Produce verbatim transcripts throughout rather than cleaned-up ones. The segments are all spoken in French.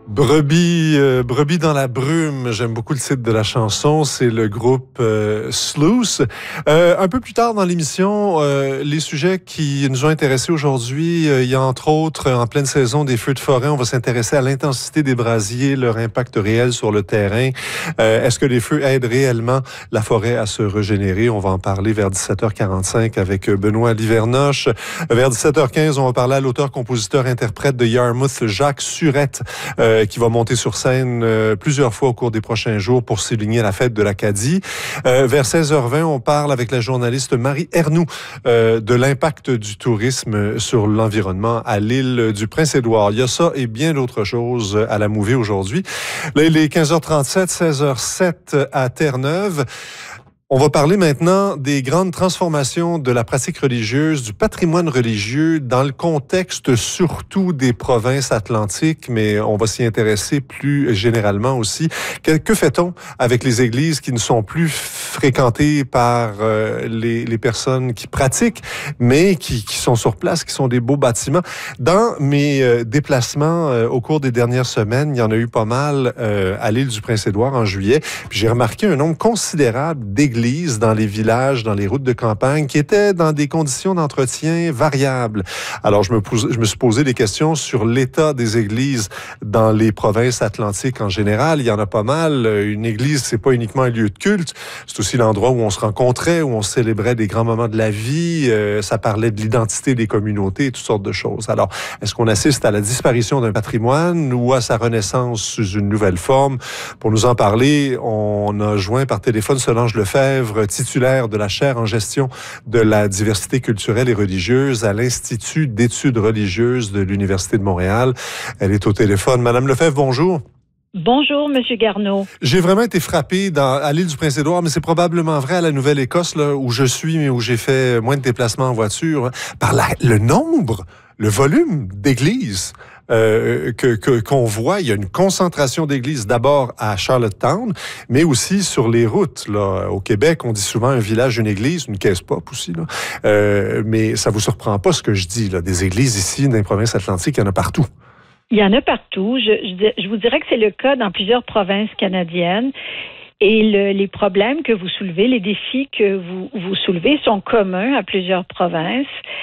Brebis, euh, Brebis dans la brume, j'aime beaucoup le titre de la chanson, c'est le groupe euh, Sluice. Euh, un peu plus tard dans l'émission, euh, les sujets qui nous ont intéressés aujourd'hui, euh, il y a entre autres, en pleine saison des feux de forêt, on va s'intéresser à l'intensité des brasiers, leur impact réel sur le terrain. Euh, est-ce que les feux aident réellement la forêt à se régénérer? On va en parler vers dix-sept heures quarante-cinq avec Benoît Livernoche. Vers dix-sept heures quinze, on va parler à l'auteur, compositeur, interprète de Yarmouth, Jacques Surette, euh, qui va monter sur scène euh, plusieurs fois au cours des prochains jours pour souligner la fête de l'Acadie. Euh, vers seize heures vingt, on parle avec la journaliste Marie Ernoult euh, de l'impact du tourisme sur l'environnement à l'île du Prince-Édouard. Il y a ça et bien d'autres choses à la Mouvée aujourd'hui. Là, il est quinze heures trente-sept, seize heures sept à Terre-Neuve. On va parler maintenant des grandes transformations de la pratique religieuse, du patrimoine religieux dans le contexte surtout des provinces atlantiques, mais on va s'y intéresser plus généralement aussi. Que, que fait-on avec les églises qui ne sont plus fréquentées par euh, les, les personnes qui pratiquent, mais qui, qui sont sur place, qui sont des beaux bâtiments? Dans mes euh, déplacements euh, au cours des dernières semaines, il y en a eu pas mal euh, à l'île du Prince-Édouard en juillet, puis j'ai remarqué un nombre considérable d'églises dans les villages, dans les routes de campagne, qui étaient dans des conditions d'entretien variables. Alors, je me, pose, je me suis posé des questions sur l'état des églises dans les provinces atlantiques en général. Il y en a pas mal. Une église, c'est pas uniquement un lieu de culte, c'est aussi l'endroit où on se rencontrait, où on célébrait des grands moments de la vie. Euh, ça parlait de l'identité des communautés et toutes sortes de choses. Alors, est-ce qu'on assiste à la disparition d'un patrimoine ou à sa renaissance sous une nouvelle forme? Pour nous en parler, on a joint par téléphone Solange Lefebvre, titulaire de la chaire en gestion de la diversité culturelle et religieuse à l'Institut d'études religieuses de l'Université de Montréal. Elle est au téléphone. Madame Lefebvre, bonjour. Bonjour, Monsieur Garneau. J'ai vraiment été frappé dans, à l'île du Prince-Édouard, mais c'est probablement vrai à la Nouvelle-Écosse, là, où je suis, mais où j'ai fait moins de déplacements en voiture, hein, par la, le nombre, le volume d'églises euh, que, que, qu'on voit. Il y a une concentration d'églises d'abord à Charlottetown, mais aussi sur les routes. Là. Au Québec, on dit souvent un village, une église, une caisse pop aussi. Là. Euh, mais ça vous surprend pas ce que je dis, là. Des églises ici, dans les provinces atlantiques, il y en a partout. Il y en a partout. Je, je, je vous dirais que c'est le cas dans plusieurs provinces canadiennes. Et le, les problèmes que vous soulevez, les défis que vous, vous soulevez sont communs à plusieurs provinces.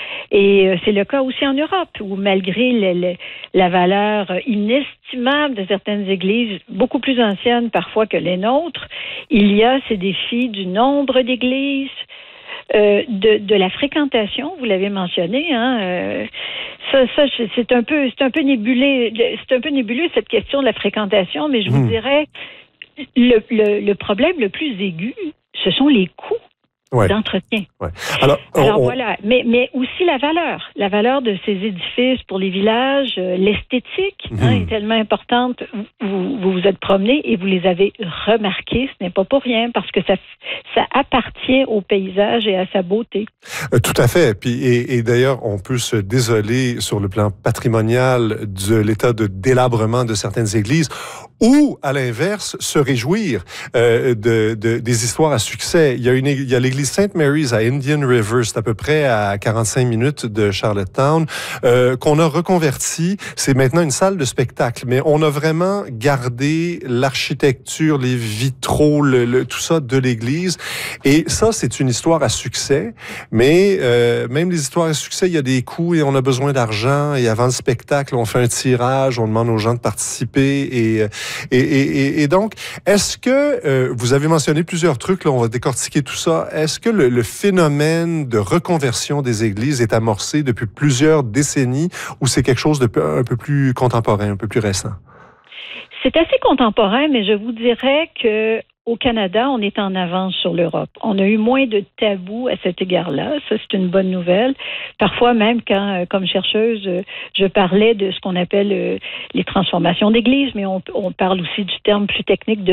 Et euh, c'est le cas aussi en Europe, où malgré le, le, la valeur inestimable de certaines églises, beaucoup plus anciennes parfois que les nôtres, il y a ces défis du nombre d'églises, euh, de, de la fréquentation, vous l'avez mentionné, hein, euh, Ça, ça, c'est un peu, c'est un peu nébuleux, c'est un peu nébuleux cette question de la fréquentation, mais je vous mmh. dirais, le, le, le problème le plus aigu, ce sont les coûts ouais. d'entretien. Ouais. Alors, on, Alors on... voilà, mais, mais aussi la valeur, la valeur de ces édifices pour les villages, euh, l'esthétique mmh. hein, est tellement importante. Vous, vous vous êtes promenés et vous les avez remarqués, ce n'est pas pour rien, parce que ça, ça appartient au paysage et à sa beauté. Euh, tout à fait. Puis, et, et d'ailleurs, on peut se désoler sur le plan patrimonial de l'état de délabrement de certaines églises, ou, à l'inverse, se réjouir euh, de, de, des histoires à succès. Il y a, une, il y a l'église Saint Mary's à Indian River, c'est à peu près à quarante-cinq minutes de Charlottetown, euh, qu'on a reconverti. C'est maintenant une salle de spectacle, mais on a vraiment gardé l'architecture, les vitraux, le, le, tout ça de l'église. Et ça, c'est une histoire à succès, mais euh, même les histoires à succès, il y a des coûts et on a besoin d'argent. Et avant le spectacle, on fait un tirage, on demande aux gens de participer et... Et, et, et donc, est-ce que, euh, vous avez mentionné plusieurs trucs, là, on va décortiquer tout ça, est-ce que le, le phénomène de reconversion des églises est amorcé depuis plusieurs décennies ou c'est quelque chose de un peu plus contemporain, un peu plus récent? C'est assez contemporain, mais je vous dirais que au Canada, on est en avance sur l'Europe. On a eu moins de tabous à cet égard-là. Ça, c'est une bonne nouvelle. Parfois, même quand, comme chercheuse, je parlais de ce qu'on appelle les transformations d'église, mais on, on parle aussi du terme plus technique de